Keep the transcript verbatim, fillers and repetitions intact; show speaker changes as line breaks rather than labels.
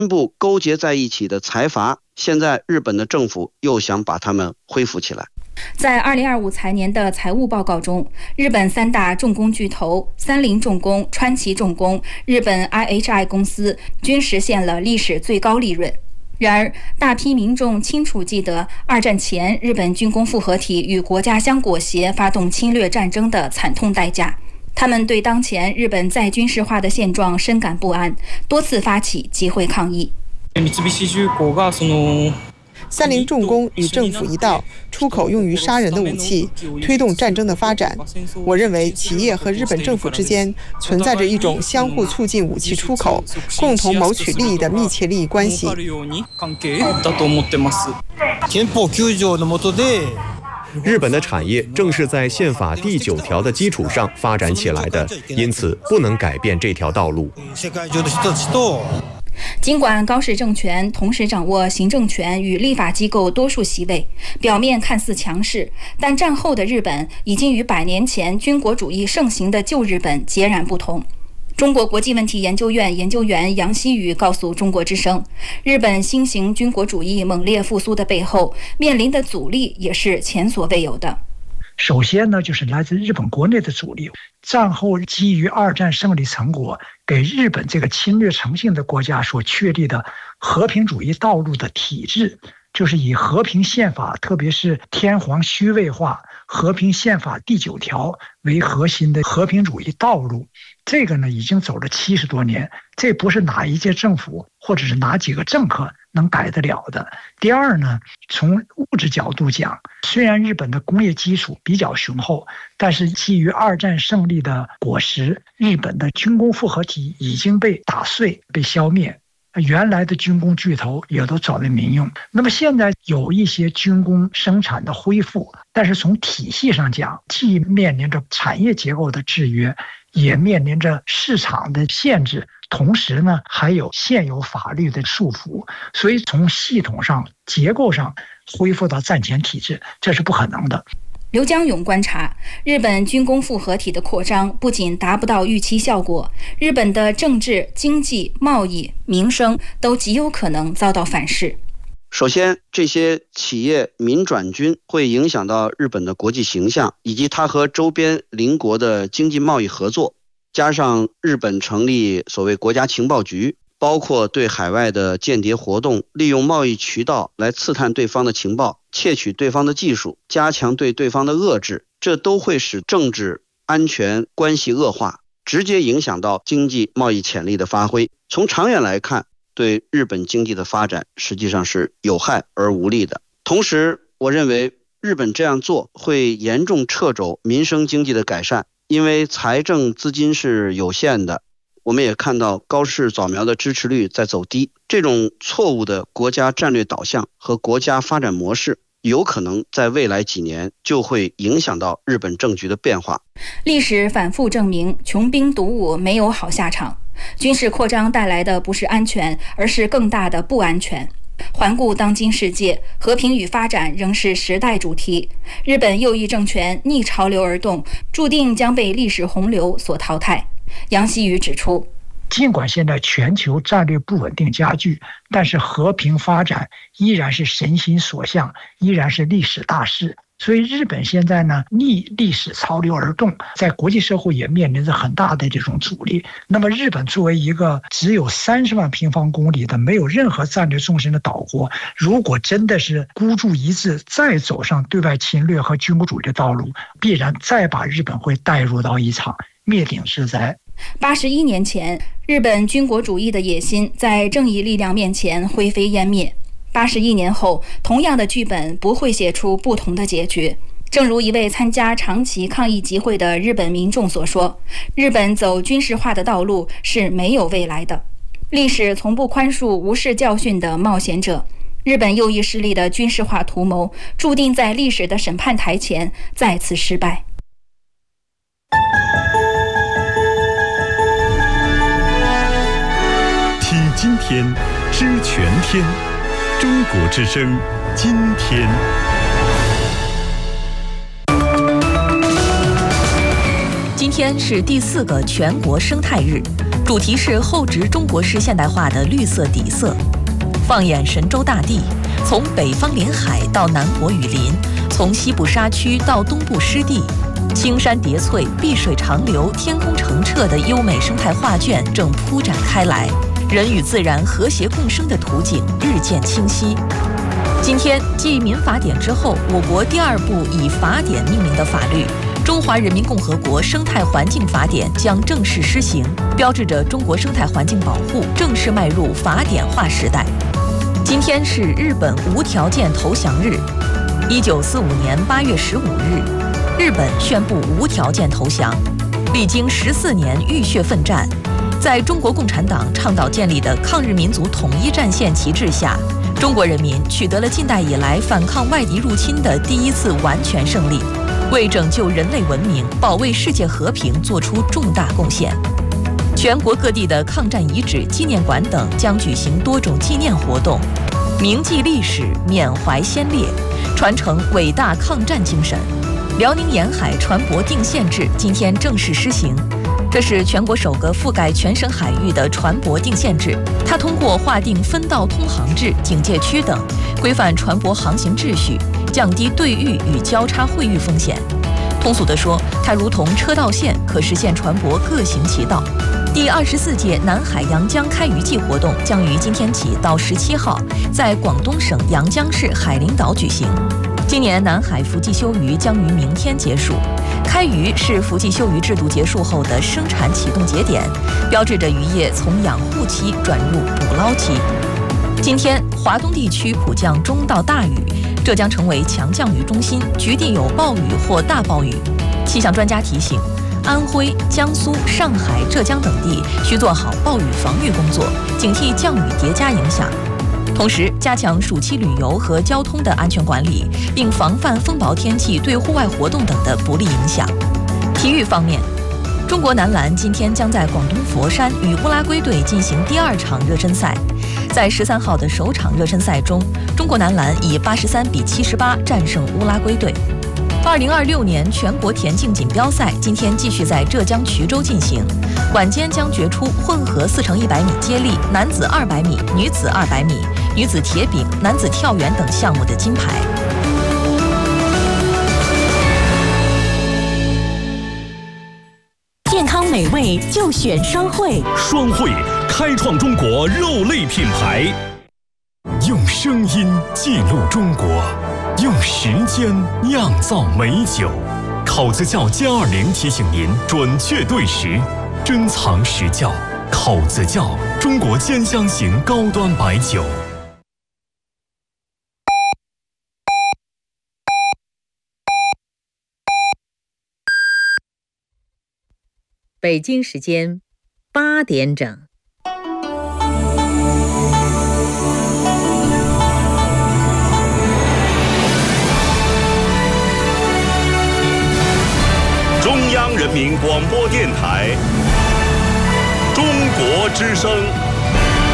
部勾结在一起的财阀，现在日本的政府又想把他们恢复起来。
在二零二五财年的财务报告中，日本三大重工巨头三菱重工、川崎重工、日本 I H I 公司均实现了历史最高利润。然而，大批民众清楚记得二战前日本军工复合体与国家相裹挟发动侵略战争的惨痛代价。他们对当前日本再军事化的现状深感不安，多次发起集会抗议。
三菱重工与政府一道，出口用于杀人的武器，推动战争的发展。我认为企业和日本政府之间存在着一种相互促进武器出口、共同谋取利益的密切利益关系。
日本的产业正是在宪法第九条的基础上发展起来的，因此不能改变这条道路。
尽管高市政权同时掌握行政权与立法机构多数席位，表面看似强势，但战后的日本已经与百年前军国主义盛行的旧日本截然不同。中国国际问题研究院研究员杨希宇告诉中国之声，日本新型军国主义猛烈复苏的背后，面临的阻力也是前所未有的。
首先呢，就是来自日本国内的阻力。战后基于二战胜利成果，给日本这个侵略成性的国家所确立的和平主义道路的体制，就是以和平宪法，特别是天皇虚位化和平宪法第九条为核心的和平主义道路。这个呢，已经走了七十多年，这不是哪一届政府或者是哪几个政客能改得了的。第二呢，从物质角度讲，虽然日本的工业基础比较雄厚，但是基于二战胜利的果实，日本的军工复合体已经被打碎、被消灭。原来的军工巨头也都转为民用。那么现在有一些军工生产的恢复，但是从体系上讲，既面临着产业结构的制约，也面临着市场的限制，同时呢，还有现有法律的束缚。所以从系统上、结构上恢复到战前体制，这是不可能的。
刘江勇观察，日本军工复合体的扩张不仅达不到预期效果，日本的政治、经济、贸易、民生都极有可能遭到反噬。
首先，这些企业民转军会影响到日本的国际形象，以及它和周边邻国的经济贸易合作。加上日本成立所谓国家情报局，包括对海外的间谍活动，利用贸易渠道来刺探对方的情报，窃取对方的技术，加强对对方的遏制，这都会使政治安全关系恶化，直接影响到经济贸易潜力的发挥。从长远来看，对日本经济的发展实际上是有害而无利的。同时，我认为日本这样做会严重掣肘民生经济的改善，因为财政资金是有限的。我们也看到高市早苗的支持率在走低，这种错误的国家战略导向和国家发展模式，有可能在未来几年就会影响到日本政局的变化。
历史反复证明，穷兵黩武没有好下场。军事扩张带来的不是安全，而是更大的不安全。环顾当今世界，和平与发展仍是时代主题。日本右翼政权逆潮流而动，注定将被历史洪流所淘汰。杨希宇指出，
尽管现在全球战略不稳定加剧，但是和平发展依然是神心所向，依然是历史大势。所以日本现在呢，逆历史潮流而动，在国际社会也面临着很大的这种阻力。那么日本作为一个只有三十万平方公里的没有任何战略纵深的岛国，如果真的是孤注一掷，再走上对外侵略和军国主义的道路，必然再把日本会带入到一场灭顶之灾。
八十一年前，日本军国主义的野心在正义力量面前灰飞烟灭。八十一年后，同样的剧本不会写出不同的结局。正如一位参加长崎抗议集会的日本民众所说，日本走军事化的道路是没有未来的。历史从不宽恕无视教训的冒险者。日本右翼势力的军事化图谋，注定在历史的审判台前再次失败。
听今天，知全天。中国之声，今天。
今天是第四个全国生态日。 主题是厚植中国式现代化的绿色底色。放眼神州大地，从北方临海到南国雨林，从西部沙区到东部湿地，青山叠翠、碧水长流、天空澄澈的优美生态画卷正铺展开来，人与自然和谐共生的图景日渐清晰。今天，继民法典之后，我国第二部以法典命名的法律《中华人民共和国生态环境法典》将正式施行，标志着中国生态环境保护正式迈入法典化时代。今天是日本无条件投降日。一九四五年八月十五日，日本宣布无条件投降。历经十四年浴血奋战，在中国共产党倡导建立的抗日民族统一战线旗帜下，中国人民取得了近代以来反抗外敌入侵的第一次完全胜利，为拯救人类文明、保卫世界和平做出重大贡献。全国各地的抗战遗址、纪念馆等将举行多种纪念活动，铭记历史，缅怀先烈，传承伟大抗战精神。辽宁沿海船舶定线制今天正式施行，这是全国首个覆盖全省海域的船舶定线制。它通过划定分道通航制、警戒区等，规范船舶航行秩序，降低对遇与交叉会遇风险。通俗地说，它如同车道线，可实现船舶各行其道。第二十四届南海阳江开渔季活动将于今天起到十七号在广东省阳江市海陵岛举行。今年南海伏季休渔将于明天结束，开渔是伏季休渔制度结束后的生产启动节点，标志着渔业从养护期转入捕捞期。今天，华东地区普降中到大雨，浙江成为强降雨中心，局地有暴雨或大暴雨。气象专家提醒，安徽、江苏、上海、浙江等地需做好暴雨防御工作，警惕降雨叠加影响。同时，加强暑期旅游和交通的安全管理，并防范风暴天气对户外活动等的不利影响。体育方面，中国男篮今天将在广东佛山与乌拉圭队进行第二场热身赛。在十三号的首场热身赛中，中国男篮以八十三比七十八战胜乌拉圭队。二零二六年全国田径锦标赛今天继续在浙江衢州进行，晚间将决出混合四乘一百米接力、男子二百米、女子二百米、女子铁饼、男子跳远等项目的金牌。
健康美味就选双汇，
双汇开创中国肉类品牌，用声音记录中国，用时间酿造美酒。口子窖歼二零提醒您准确对时，珍藏实窖。口子窖，中国尖香型高端白酒。
北京时间八点整。
中央人民广播电台，中国之声。